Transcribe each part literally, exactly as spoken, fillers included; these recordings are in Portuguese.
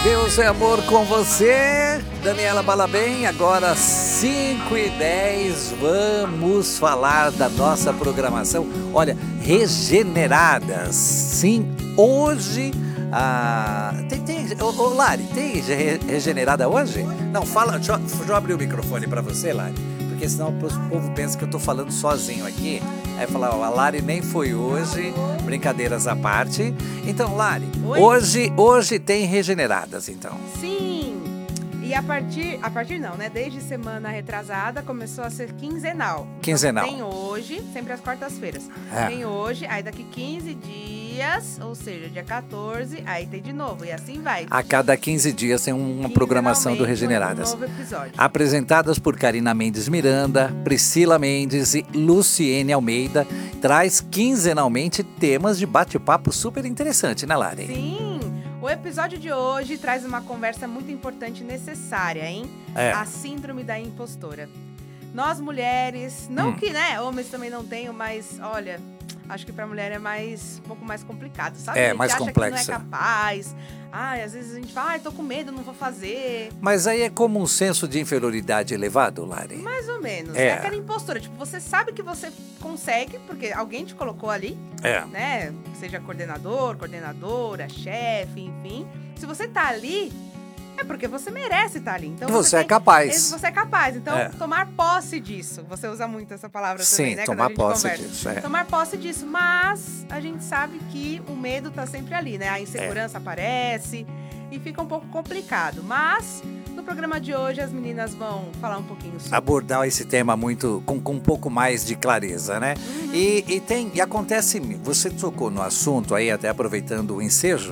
Deus é amor com você, Daniela Balabem. Agora cinco e dez, vamos falar da nossa programação. Olha, regeneradas. Sim, hoje... Ah, tem, tem, ô, ô, Lari, tem re, regenerada hoje? Não, fala, deixa, eu- deixa eu abrir o microfone pra você, Lari. Porque senão o povo pensa que eu tô falando sozinho aqui. Aí falar, ó, a Lari nem foi hoje, brincadeiras à parte. Então, Lari, Oi? hoje, hoje tem regeneradas, então. Sim! E a partir, a partir não, né? Desde semana retrasada começou a ser quinzenal. Então, Quinzenal. tem hoje, sempre às quartas-feiras. É. Tem hoje, aí daqui quinze dias, ou seja, dia quatorze, aí tem de novo. E assim vai. A cada quinze dias tem uma programação do Regeneradas. Um novo episódio. Apresentadas por Karina Mendes Miranda, Priscila Mendes e Luciene Almeida, traz quinzenalmente temas de bate-papo super interessante, né, Lari? Sim! O episódio de hoje traz uma conversa muito importante e necessária, hein? É. A síndrome da impostora. Nós mulheres, não Hum. que, né, homens também não tenham, mas olha, acho que pra mulher é mais, um pouco mais complicado, sabe? É, A gente mais acha complexo. que não é capaz. Ai, às vezes a gente fala, ai, tô com medo, não vou fazer. Mas aí é como um senso de inferioridade elevado, Lari? Mais ou menos. É. É aquela impostora. Tipo, você sabe que você consegue, porque alguém te colocou ali, É. né? Seja coordenador, coordenadora, chefe, enfim. Se você tá ali, é porque você merece estar ali. Então Você é tem- capaz. Você é capaz. Então, É. tomar posse disso. Você usa muito essa palavra Sim, também, né? quando tomar a gente posse conversa. disso, é. Tomar posse disso. Mas a gente sabe que o medo tá sempre ali, né? A insegurança aparece e fica um pouco complicado. Mas no programa de hoje as meninas vão falar um pouquinho sobre. Abordar esse tema muito com, com um pouco mais de clareza, né? Uhum. E, e tem e acontece, você tocou no assunto aí, até aproveitando o ensejo,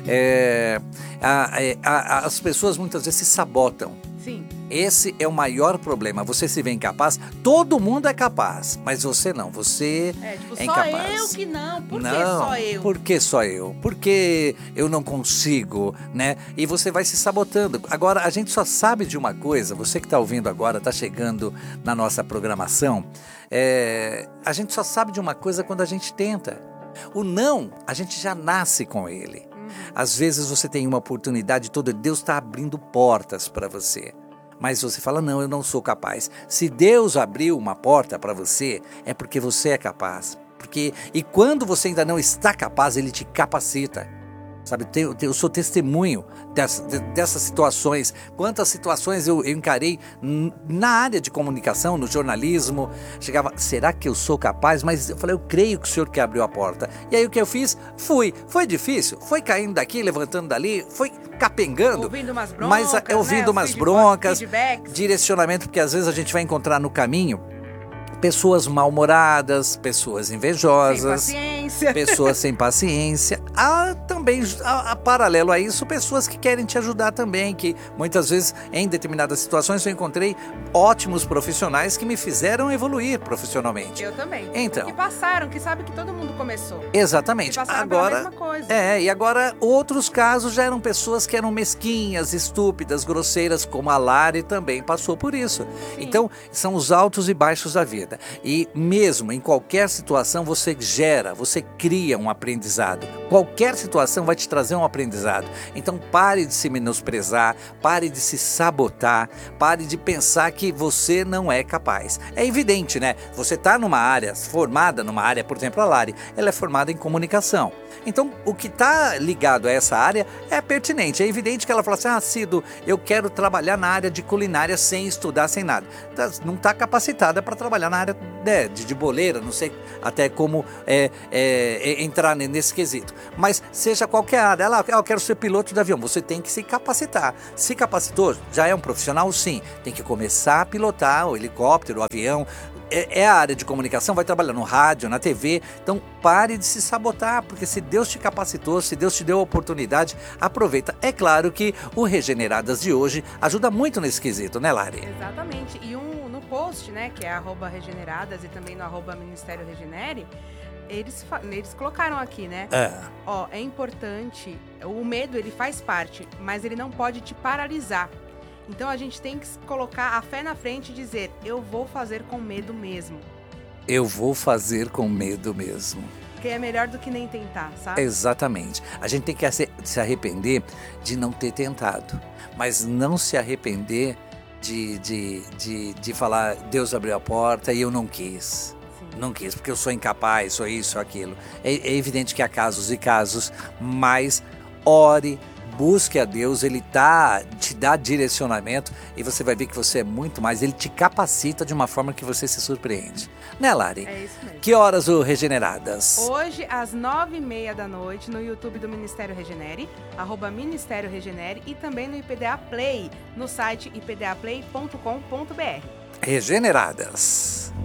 é, a- é, a- a- as pessoas muitas vezes se sabotam. Sim. Esse é o maior problema. Você se vê incapaz, todo mundo é capaz, mas você não, você É, tipo, é só incapaz. eu que não. Por que não, só eu? por que só eu? Por que eu não consigo, né? E você vai se sabotando. Agora, a gente só sabe de uma coisa, você que está ouvindo agora, está chegando na nossa programação, é, a gente só sabe de uma coisa quando a gente tenta. O não, a gente já nasce com ele. Às vezes você tem uma oportunidade toda, Deus está abrindo portas para você. Mas você fala, não, eu não sou capaz. Se Deus abriu uma porta para você, é porque você é capaz. Porque, e quando você ainda não está capaz, Ele te capacita. Sabe, eu, eu sou testemunho dessa, de- dessas situações. Quantas situações eu, eu encarei n- na área de comunicação, no jornalismo. Chegava, será que eu sou capaz? Mas eu falei, eu creio que o Senhor que abriu a porta. E aí o que eu fiz? Fui. Foi difícil? Foi caindo daqui, levantando dali, foi capengando. Ouvindo umas broncas, Mas né? é, ouvindo Os umas feedback- broncas, feedbacks. direcionamento, porque às vezes a gente vai encontrar no caminho pessoas mal-humoradas, pessoas Sem invejosas, paciência. pessoas sem paciência. Há também, a, a paralelo a isso, pessoas que querem te ajudar também, que muitas vezes, em determinadas situações, eu encontrei ótimos profissionais que me fizeram evoluir profissionalmente. Eu também. Então. Que passaram, que sabe que todo mundo começou. Exatamente. Que passaram pela Agora, mesma coisa. é, e agora outros casos já eram pessoas que eram mesquinhas, estúpidas, grosseiras, como a Lari também passou por isso. Sim. Então, são os altos e baixos da vida. E mesmo em qualquer situação você gera, você cria um aprendizado. Qualquer situação vai te trazer um aprendizado. Então pare de se menosprezar, pare de se sabotar, pare de pensar que você não é capaz. É evidente, né? Você está numa área, formada numa área, por exemplo, a Lari, ela é formada em comunicação. Então, o que está ligado a essa área é pertinente. É evidente que ela fala assim, ah, Cido, eu quero trabalhar na área de culinária sem estudar, sem nada. Tá- Não está capacitada para trabalhar na área né, de, de boleira, não sei até como é, é, é, entrar nesse quesito. Mas seja qualquer área, ela, ah, eu quero ser piloto de avião, você tem que se capacitar. Se capacitou, já é um profissional? Sim. Tem que começar a pilotar o helicóptero, o avião. É, é a área de comunicação, vai trabalhar no rádio, na T V. Então pare de se sabotar, porque se Deus te capacitou, se Deus te deu a oportunidade, aproveita. É claro que o Regeneradas de hoje ajuda muito nesse quesito, né, Lari? Exatamente. E um, no post, né, que é arroba regeneradas e também no arroba Ministério Regenere, eles, fa- eles colocaram aqui, né? É. Ó, é importante, o medo ele faz parte, mas ele não pode te paralisar. Então a gente tem que colocar a fé na frente e dizer, eu vou fazer com medo mesmo. Eu vou fazer com medo mesmo. Porque é melhor do que nem tentar, sabe? Exatamente. A gente tem que se arrepender de não ter tentado, mas não se arrepender de, de, de, de falar, Deus abriu a porta e eu não quis. Sim. Não quis, porque eu sou incapaz, sou isso, sou aquilo. É, é evidente que há casos e casos, mas ore, busque a Deus, Ele tá, te dá direcionamento e você vai ver que você é muito mais, Ele te capacita de uma forma que você se surpreende. Né, Lari? É isso mesmo. Que horas o Regeneradas? Hoje, às nove e meia da noite, no YouTube do Ministério Regenere, arroba Ministério Regenere, e também no I P D A Play, no site i p d a play ponto com ponto b r. Regeneradas.